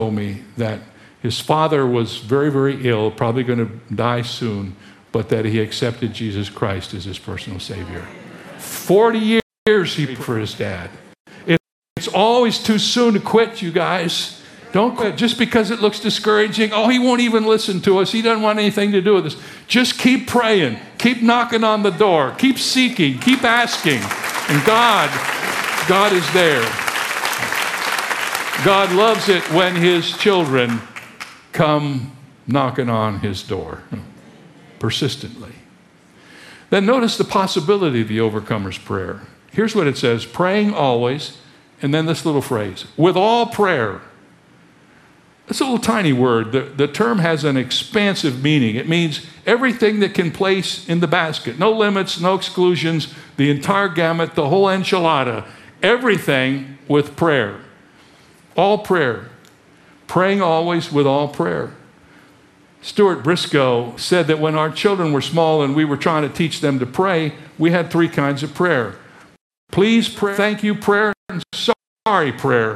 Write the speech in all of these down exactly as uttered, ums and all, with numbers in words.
me that his father was very, very ill, probably going to die soon, but that he accepted Jesus Christ as his personal Savior. forty years he prayed for his dad. It's always too soon to quit, you guys. Don't quit just because it looks discouraging. Oh, he won't even listen to us. He doesn't want anything to do with us. Just keep praying. Keep knocking on the door. Keep seeking. Keep asking. And God, God is there. God loves it when his children come knocking on his door persistently. Then notice the possibility of the overcomer's prayer. Here's what it says: praying always, and then this little phrase, with all prayer. It's a little tiny word. The, the term has an expansive meaning. It means everything that can place in the basket. No limits, no exclusions, the entire gamut, the whole enchilada. Everything with prayer. All prayer. Praying always with all prayer. Stuart Briscoe said that when our children were small and we were trying to teach them to pray, we had three kinds of prayer. Please pray, thank you prayer, and sorry prayer.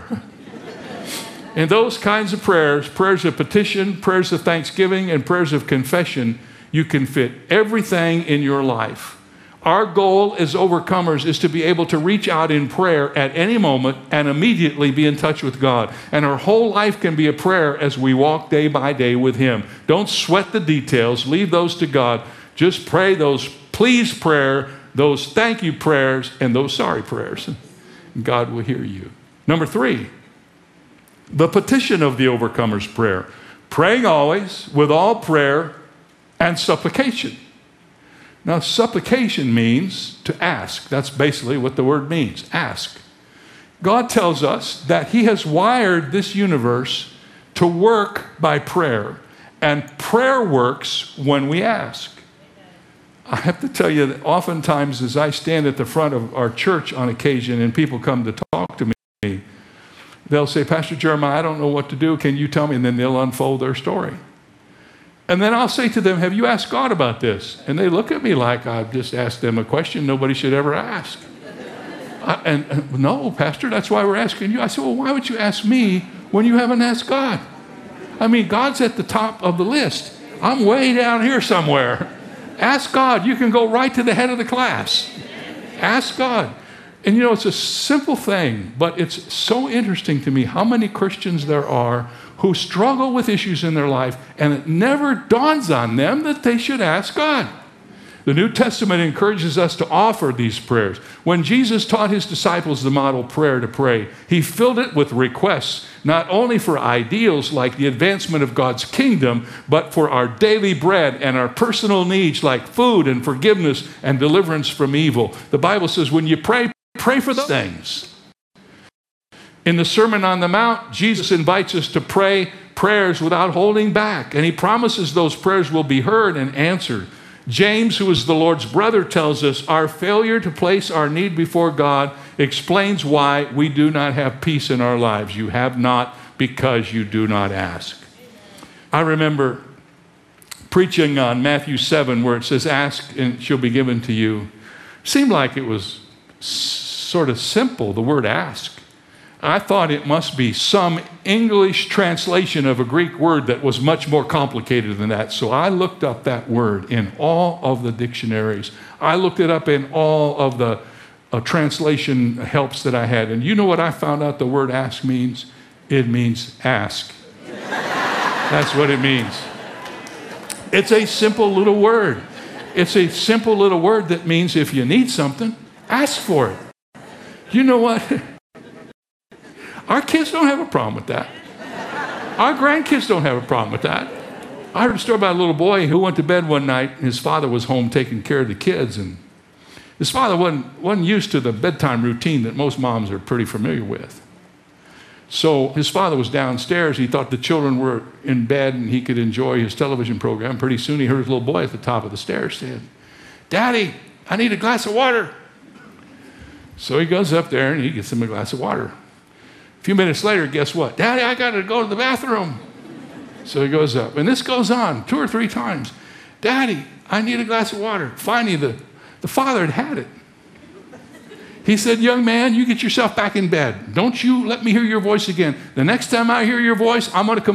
In those kinds of prayers, prayers of petition, prayers of thanksgiving, and prayers of confession, you can fit everything in your life. Our goal as overcomers is to be able to reach out in prayer at any moment and immediately be in touch with God. And our whole life can be a prayer as we walk day by day with him. Don't sweat the details. Leave those to God. Just pray those please prayer, those thank you prayers, and those sorry prayers. God will hear you. Number three, the petition of the overcomer's prayer. Praying always with all prayer and supplication. Now, supplication means to ask. That's basically what the word means, ask. God tells us that he has wired this universe to work by prayer, and prayer works when we ask. I have to tell you that oftentimes as I stand at the front of our church on occasion and people come to talk to me, they'll say, Pastor Jeremiah, I don't know what to do. Can you tell me? And then they'll unfold their story. And then I'll say to them, have you asked God about this? And they look at me like I've just asked them a question nobody should ever ask. I, and, and no, Pastor, that's why we're asking you. I said, well, why would you ask me when you haven't asked God? I mean, God's at the top of the list. I'm way down here somewhere. Ask God. You can go right to the head of the class. Ask God. And you know, it's a simple thing, but it's so interesting to me how many Christians there are who struggle with issues in their life, and it never dawns on them that they should ask God. The New Testament encourages us to offer these prayers. When Jesus taught his disciples the model prayer to pray, he filled it with requests, not only for ideals like the advancement of God's kingdom, but for our daily bread and our personal needs like food and forgiveness and deliverance from evil. The Bible says when you pray, pray for those things. In the Sermon on the Mount, Jesus invites us to pray prayers without holding back, and he promises those prayers will be heard and answered. James, who is the Lord's brother, tells us our failure to place our need before God explains why we do not have peace in our lives. You have not because you do not ask. I remember preaching on Matthew seven where it says, ask and she'll be given to you. Seemed like it was sort of simple, the word ask. I thought it must be some English translation of a Greek word that was much more complicated than that. So I looked up that word in all of the dictionaries. I looked it up in all of the uh, translation helps that I had. And you know what I found out the word ask means? It means ask. That's what it means. It's a simple little word. It's a simple little word that means if you need something, ask for it. You know what? Our kids don't have a problem with that. Our grandkids don't have a problem with that. I heard a story about a little boy who went to bed one night and his father was home taking care of the kids, and his father wasn't, wasn't used to the bedtime routine that most moms are pretty familiar with. So his father was downstairs. He thought the children were in bed and he could enjoy his television program. Pretty soon he heard his little boy at the top of the stairs saying, Daddy, I need a glass of water. So he goes up there and he gets him a glass of water. A few minutes later, guess what? Daddy, I got to go to the bathroom. So he goes up. And this goes on two or three times. Daddy, I need a glass of water. Finally, the, the father had had it. He said, young man, you get yourself back in bed. Don't you let me hear your voice again. The next time I hear your voice, I'm going to come